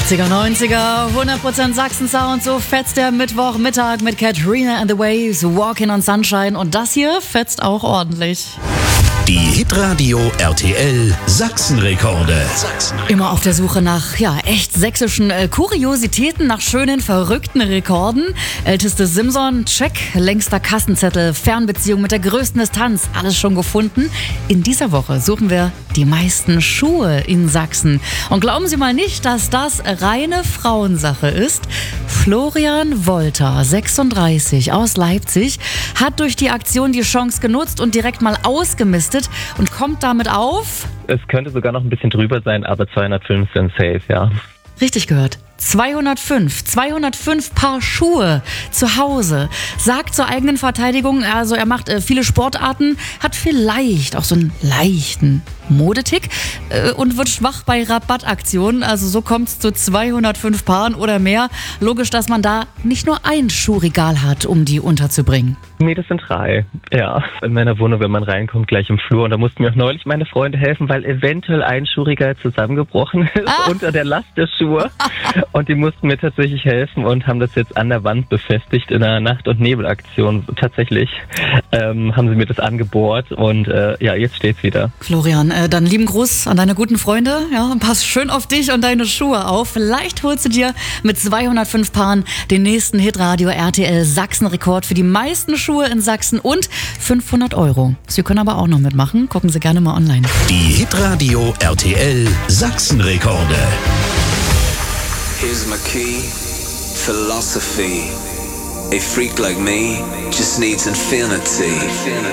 80er, 90er, 100% Sachsen-Sound, so fetzt der Mittwochmittag mit Katrina and the Waves, Walking on Sunshine und das hier fetzt auch ordentlich. Die Hitradio RTL Sachsenrekorde. Immer auf der Suche nach, echt sächsischen Kuriositäten, nach schönen, verrückten Rekorden. Älteste Simson, check. Längster Kassenzettel, Fernbeziehung mit der größten Distanz, alles schon gefunden. In dieser Woche suchen wir die meisten Schuhe in Sachsen. Und glauben Sie mal nicht, dass das reine Frauensache ist. Florian Wolter, 36, aus Leipzig, hat durch die Aktion die Chance genutzt und direkt mal ausgemistet und kommt damit auf... Es könnte sogar noch ein bisschen drüber sein, aber 205 sind safe, ja. Richtig gehört. 205 Paar Schuhe zu Hause. Sagt zur eigenen Verteidigung, also er macht viele Sportarten, hat vielleicht auch so einen leichten Modetick und wird schwach bei Rabattaktionen. Also so kommt es zu 205 Paaren oder mehr. Logisch, dass man da nicht nur ein Schuhregal hat, um die unterzubringen. Nee, das sind 3. Ja, in meiner Wohnung, wenn man reinkommt, gleich im Flur. Und da mussten mir auch neulich meine Freunde helfen, weil eventuell ein Schuhregal zusammengebrochen ist unter der Last der Schuhe. Und die mussten mir tatsächlich helfen und haben das jetzt an der Wand befestigt in einer Nacht- und Nebelaktion. Tatsächlich haben sie mir das angebohrt und jetzt steht's wieder. Florian, dann lieben Gruß an deine guten Freunde. Ja, pass schön auf dich und deine Schuhe auf. Vielleicht holst du dir mit 205 Paaren den nächsten Hitradio RTL Sachsen-Rekord für die meisten Schuhe in Sachsen und 500 €. Sie können aber auch noch mitmachen. Gucken Sie gerne mal online. Die Hitradio RTL Sachsenrekorde. Here's my key, philosophy. A freak like me just needs infinity.